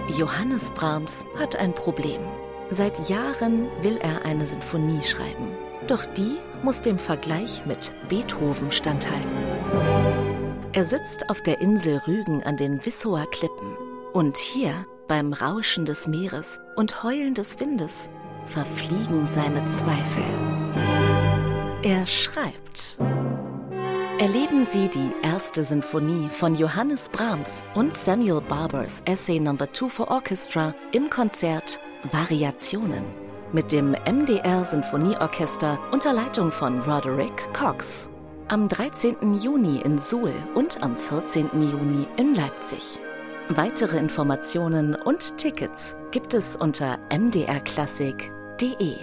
Johannes Brahms hat ein Problem. Seit Jahren will er eine Sinfonie schreiben. Doch die muss dem Vergleich mit Beethoven standhalten. Er sitzt auf der Insel Rügen an den Wissower Klippen. Und hier, beim Rauschen des Meeres und Heulen des Windes, verfliegen seine Zweifel. Er schreibt. Erleben Sie die erste Sinfonie von Johannes Brahms und Samuel Barbers Essay No. 2 for Orchestra im Konzert Variationen mit dem MDR Sinfonieorchester unter Leitung von Roderick Cox. Am 13. Juni in Suhl und am 14. Juni in Leipzig. Weitere Informationen und Tickets gibt es unter mdrklassik.de.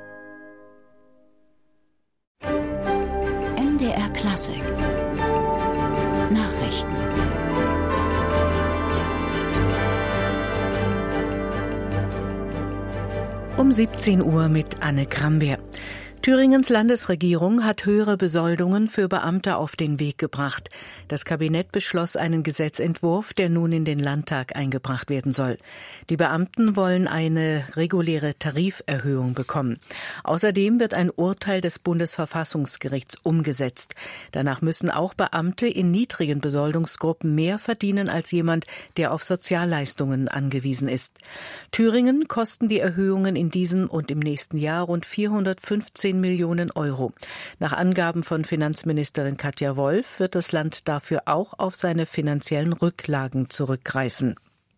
MDR Klassik Nachrichten. Um 17 Uhr mit Anne Krambeer. Thüringens Landesregierung hat höhere Besoldungen für Beamte auf den Weg gebracht. Das Kabinett beschloss einen Gesetzentwurf, der nun in den Landtag eingebracht werden soll. Die Beamten wollen eine reguläre Tariferhöhung bekommen. Außerdem wird ein Urteil des Bundesverfassungsgerichts umgesetzt. Danach müssen auch Beamte in niedrigen Besoldungsgruppen mehr verdienen als jemand, der auf Sozialleistungen angewiesen ist. Thüringen kosten die Erhöhungen in diesem und im nächsten Jahr rund 415 Millionen Euro. Nach Angaben von Finanzministerin Katja Wolf wird das Land dafür auch auf seine finanziellen Rücklagen zurückgreifen.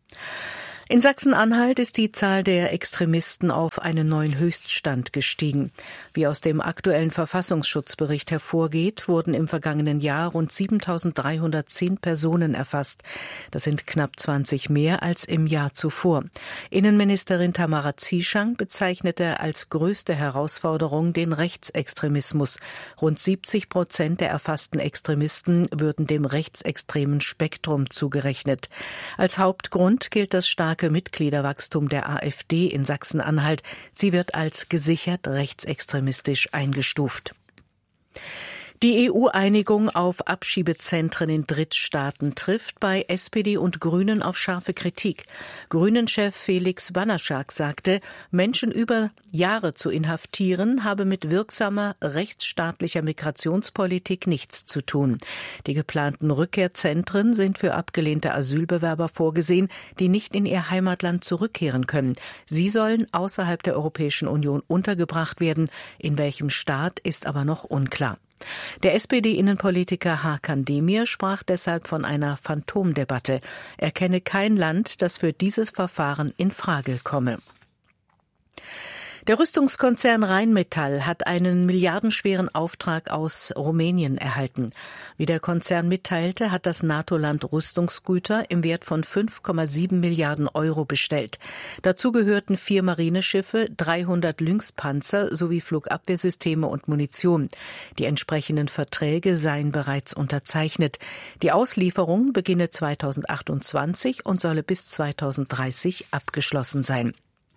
In Sachsen-Anhalt ist die Zahl der Extremisten auf einen neuen Höchststand gestiegen. Wie aus dem aktuellen Verfassungsschutzbericht hervorgeht, wurden im vergangenen Jahr rund 7.310 Personen erfasst. Das sind knapp 20 mehr als im Jahr zuvor. Innenministerin Tamara Zieschang bezeichnete als größte Herausforderung den Rechtsextremismus. Rund 70% der erfassten Extremisten würden dem rechtsextremen Spektrum zugerechnet. Als Hauptgrund gilt das starke Mitgliederwachstum der AfD in Sachsen-Anhalt. Sie wird als gesichert rechtsextremistisch eingestuft. Die EU-Einigung auf Abschiebezentren in Drittstaaten trifft bei SPD und Grünen auf scharfe Kritik. Grünen-Chef Felix Banaschak sagte, Menschen über Jahre zu inhaftieren, habe mit wirksamer rechtsstaatlicher Migrationspolitik nichts zu tun. Die geplanten Rückkehrzentren sind für abgelehnte Asylbewerber vorgesehen, die nicht in ihr Heimatland zurückkehren können. Sie sollen außerhalb der Europäischen Union untergebracht werden. In welchem Staat ist aber noch unklar. Der SPD-Innenpolitiker Hakan Demir sprach deshalb von einer Phantomdebatte. Er kenne kein Land, das für dieses Verfahren in Frage komme. Der Rüstungskonzern Rheinmetall hat einen milliardenschweren Auftrag aus Rumänien erhalten. Wie der Konzern mitteilte, hat das NATO-Land Rüstungsgüter im Wert von 5,7 Milliarden Euro bestellt. Dazu gehörten 4 Marineschiffe, 300 Lynx-Panzer sowie Flugabwehrsysteme und Munition. Die entsprechenden Verträge seien bereits unterzeichnet. Die Auslieferung beginne 2028 und solle bis 2030 abgeschlossen sein.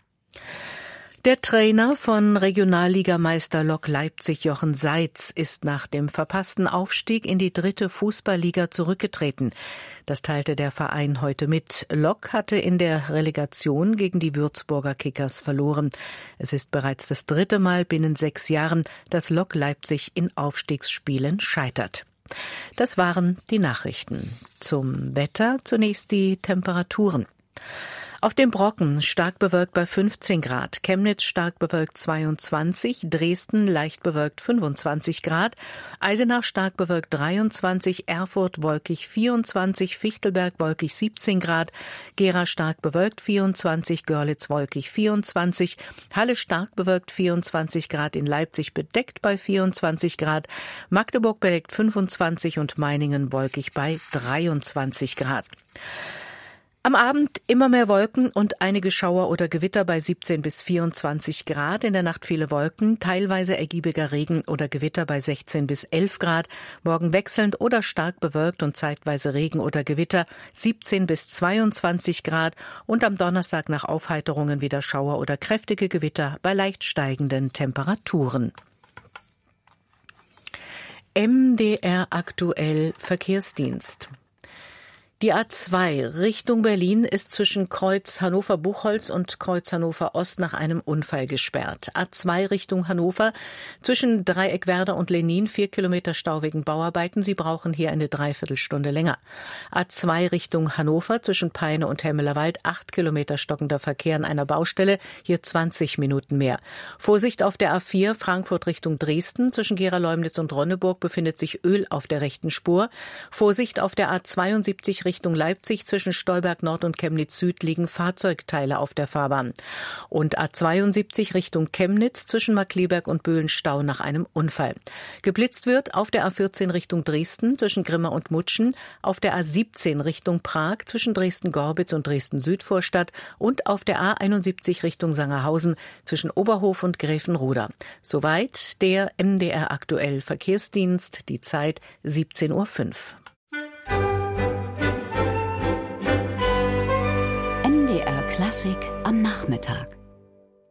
Der Trainer von Regionalligameister Lok Leipzig Jochen Seitz ist nach dem verpassten Aufstieg in die 3. Fußballliga zurückgetreten. Das teilte der Verein heute mit. Lok hatte in der Relegation gegen die Würzburger Kickers verloren. Es ist bereits das 3. Mal binnen 6 Jahren, dass Lok Leipzig in Aufstiegsspielen scheitert. Das waren die Nachrichten. Zum Wetter zunächst die Temperaturen. Auf dem Brocken stark bewölkt bei 15 Grad, Chemnitz stark bewölkt 22, Dresden leicht bewölkt 25 Grad, Eisenach stark bewölkt 23, Erfurt wolkig 24, Fichtelberg wolkig 17 Grad, Gera stark bewölkt 24, Görlitz wolkig 24, Halle stark bewölkt 24 Grad, in Leipzig bedeckt bei 24 Grad, Magdeburg bedeckt 25 und Meiningen wolkig bei 23 Grad. Am Abend immer mehr Wolken und einige Schauer oder Gewitter bei 17 bis 24 Grad. In der Nacht viele Wolken, teilweise ergiebiger Regen oder Gewitter bei 16 bis 11 Grad. Morgen wechselnd oder stark bewölkt und zeitweise Regen oder Gewitter 17 bis 22 Grad. Und am Donnerstag nach Aufheiterungen wieder Schauer oder kräftige Gewitter bei leicht steigenden Temperaturen. MDR aktuell Verkehrsdienst. Die A2 Richtung Berlin ist zwischen Kreuz Hannover-Buchholz und Kreuz Hannover-Ost nach einem Unfall gesperrt. A2 Richtung Hannover zwischen Dreieckwerder und Lenin 4 Kilometer Stau wegen Bauarbeiten. Sie brauchen hier eine Dreiviertelstunde länger. A2 Richtung Hannover zwischen Peine und Hemmelerwald 8 Kilometer stockender Verkehr an einer Baustelle, hier 20 Minuten mehr. Vorsicht auf der A4 Frankfurt Richtung Dresden. Zwischen Gera-Leumnitz und Ronneburg befindet sich Öl auf der rechten Spur. Vorsicht auf der A72 Richtung Leipzig zwischen Stolberg Nord und Chemnitz Süd liegen Fahrzeugteile auf der Fahrbahn. Und A72 Richtung Chemnitz zwischen Markkleeberg und Böhlen Stau nach einem Unfall. Geblitzt wird auf der A14 Richtung Dresden zwischen Grimma und Mutschen, auf der A17 Richtung Prag zwischen Dresden-Gorbitz und Dresden-Südvorstadt und auf der A71 Richtung Sangerhausen zwischen Oberhof und Gräfenroda. Soweit der MDR aktuell Verkehrsdienst, die Zeit 17:05 Uhr. MDR Klassik am Nachmittag.